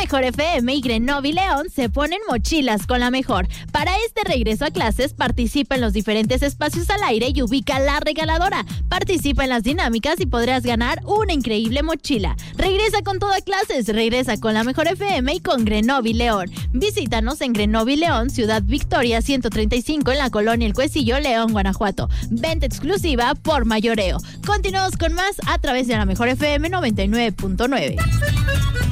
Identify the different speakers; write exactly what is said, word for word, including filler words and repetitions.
Speaker 1: Mejor F M y Grenoble León se ponen mochilas con la mejor. Para este regreso a clases, participa en los diferentes espacios al aire y ubica la regaladora. Participa en las dinámicas y podrás ganar una increíble mochila. Regresa con toda clases, regresa con la Mejor F M y con Grenoble León. Visítanos en Grenoble León, Ciudad Victoria ciento treinta y cinco en la colonia El Cuecillo, León, Guanajuato. Venta exclusiva por mayoreo. Continuamos con más a través de la Mejor F M noventa y nueve punto nueve.